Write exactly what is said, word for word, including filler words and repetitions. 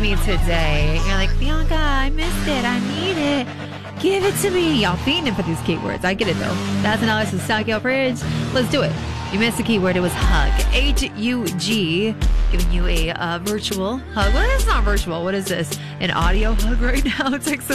me today. You're like, Bianca, I missed it. I need it. Give it to me. Y'all fiending for these keywords. I get it, though. Thousand dollars to stock your fridge. Let's do it. You missed the keyword. It was hug. H U G. Giving you a uh, virtual hug. Well, it's not virtual. What is this? An audio hug right now? Text